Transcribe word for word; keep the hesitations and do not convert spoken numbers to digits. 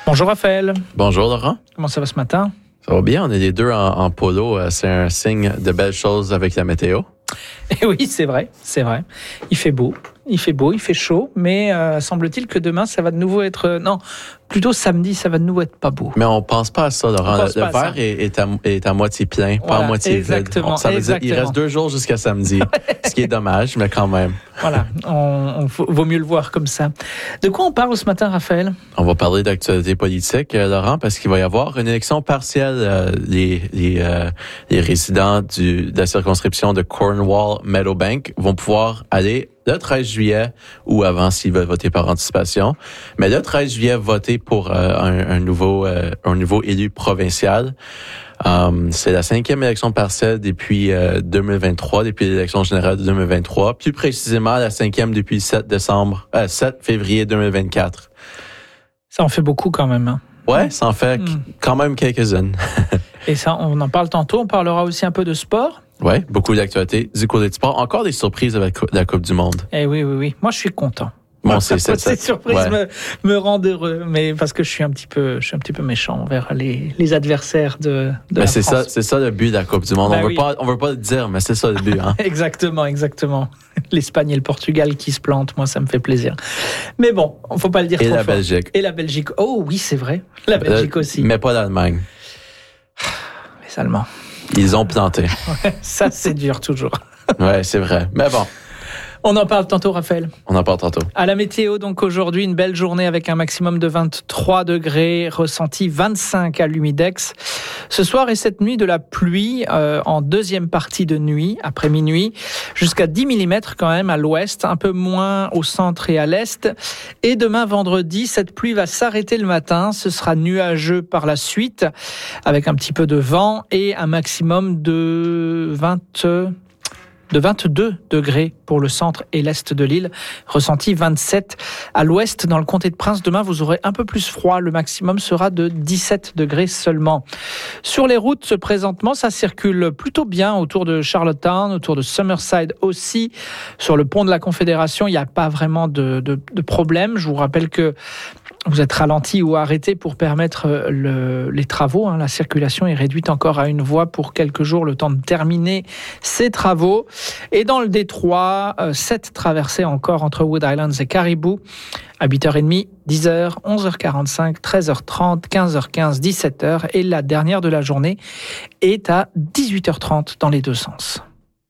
Bonjour Raphaël. Bonjour Laurent. Comment ça va ce matin? Ça va bien, on est les deux en, en polo. C'est un signe de belles choses avec la météo. Et oui, c'est vrai, c'est vrai. Il fait beau, il fait beau, il fait chaud, mais euh, semble-t-il que demain, ça va de nouveau être... Euh, non, plutôt samedi, ça va de nouveau être pas beau. Mais on pense pas à ça, Laurent. Le, le verre est, est, à, est à moitié plein, voilà, pas à moitié exactement, vide. Ça veut exactement. dire il reste deux jours jusqu'à samedi, ce qui est dommage, mais quand même. Voilà, on, on vaut mieux le voir comme ça. De quoi on parle ce matin, Raphaël? On va parler d'actualité politique, euh, Laurent, parce qu'il va y avoir une élection partielle. Euh, les, les, euh, les résidents du, de la circonscription de Cornwall-Meadowbank vont pouvoir aller le treize juillet ou avant s'ils veulent voter par anticipation. Mais le treize juillet, voter pour euh, un, un nouveau euh, un nouveau élu provincial. Um, c'est la cinquième élection partielle depuis euh, deux mille vingt-trois, depuis l'élection générale de deux mille vingt-trois. Plus précisément, la cinquième depuis le sept décembre, euh, sept février deux mille vingt-quatre. Ça en fait beaucoup quand même. Hein. Ouais, ça en fait mm. quand même quelques-unes. Et ça, on en parle tantôt. On parlera aussi un peu de sport. Oui, beaucoup d'actualités du côté du sport. Encore des surprises avec la Coupe du Monde. Eh oui, oui, oui. Moi, je suis content. Bon, c'est, c'est, c'est, ces surprises ouais. me, me rendent heureux, mais parce que je suis un petit peu, je suis un petit peu méchant envers les, les adversaires de, de la c'est France. Ça, c'est ça le but de la Coupe du Monde. Ben on veut oui. pas, on veut pas le dire, mais c'est ça le but. Hein? exactement, exactement. L'Espagne et le Portugal qui se plantent, moi, ça me fait plaisir. Mais bon, on faut pas le dire et trop la fort. Belgique. Et la Belgique. Oh oui, c'est vrai. La Belgique euh, aussi. Mais pas l'Allemagne. Les Allemands. Ils ont planté. Ouais, ça, c'est dur toujours. Ouais, c'est vrai. Mais bon. On en parle tantôt, Raphaël. On en parle tantôt. À la météo, donc aujourd'hui, une belle journée avec un maximum de vingt-trois degrés, ressenti vingt-cinq à l'Humidex. Ce soir et cette nuit, de la pluie euh, en deuxième partie de nuit, après minuit, jusqu'à dix millimètres quand même à l'ouest, un peu moins au centre et à l'est. Et demain, vendredi, cette pluie va s'arrêter le matin. Ce sera nuageux par la suite, avec un petit peu de vent et un maximum de vingt... de vingt-deux degrés pour le centre et l'est de l'île, ressenti vingt-sept à l'ouest. Dans le comté de Prince, demain, vous aurez un peu plus froid. Le maximum sera de dix-sept degrés seulement. Sur les routes, présentement, ça circule plutôt bien autour de Charlottetown, autour de Summerside aussi. Sur le pont de la Confédération, il n'y a pas vraiment de, de, de problème. Je vous rappelle que vous êtes ralenti ou arrêté pour permettre le, les travaux. Hein. La circulation est réduite encore à une voie pour quelques jours, le temps de terminer ces travaux. Et dans le détroit, euh, sept traversées encore entre Wood Islands et Caribou, à huit heures trente, dix heures, onze heures quarante-cinq, treize heures trente, quinze heures quinze, dix-sept heures. Et la dernière de la journée est à dix-huit heures trente dans les deux sens.